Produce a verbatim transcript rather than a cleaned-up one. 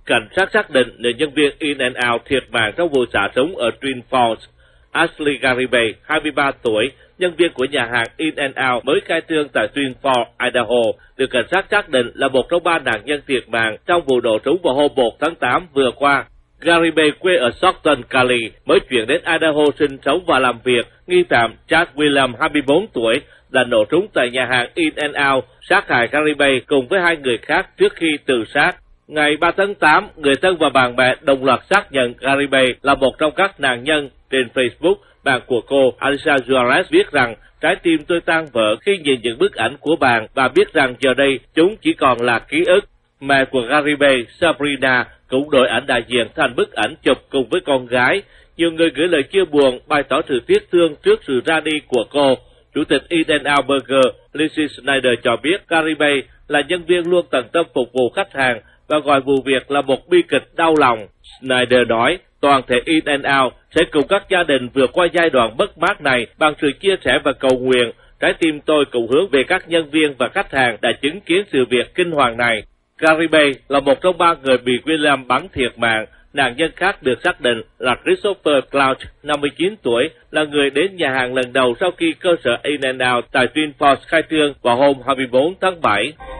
cảnh sát xác định nữ nhân viên In and Out thiệt mạng trong vụ xả súng ở Twin Falls. Ashley Garibay, hai mươi ba tuổi, nhân viên của nhà hàng In and Out mới khai trương tại Twin Falls, Idaho, được cảnh sát xác định là một trong ba nạn nhân thiệt mạng trong vụ nổ súng vào hôm một tháng tám vừa qua. Garibay quê ở Stockton, Cali, mới chuyển đến Idaho sinh sống và làm việc. Nghi phạm Chad William, hai mươi bốn tuổi, đã nổ súng tại nhà hàng In and Out, sát hại Garibay cùng với hai người khác trước khi tự sát. Ngày ba tháng tám, người thân và bạn bè đồng loạt xác nhận Garibay là một trong các nạn nhân. Trên Facebook, bạn của cô, Alisa Juarez, viết rằng trái tim tôi tan vỡ khi nhìn những bức ảnh của bạn và biết rằng giờ đây chúng chỉ còn là ký ức. Mẹ của Garibay, Sabrina, cũng đổi ảnh đại diện thành bức ảnh chụp cùng với con gái. Nhiều người gửi lời chia buồn, bày tỏ sự tiếc thương trước sự ra đi của cô. Chủ tịch In and Out Burger, Lizzie Snyder, cho biết Garibay là nhân viên luôn tận tâm phục vụ khách hàng và gọi vụ việc là một bi kịch đau lòng. Snyder nói, toàn thể In and Out sẽ cùng các gia đình vượt qua giai đoạn mất mát này bằng sự chia sẻ và cầu nguyện. Trái tim tôi cũng hướng về các nhân viên và khách hàng đã chứng kiến sự việc kinh hoàng này. Garibay là một trong ba người bị William bắn thiệt mạng. Nạn nhân khác được xác định là Christopher Cloud, năm mươi chín tuổi, là người đến nhà hàng lần đầu sau khi cơ sở In and Out tại Twin Falls khai trương vào hôm hai mươi bốn tháng bảy.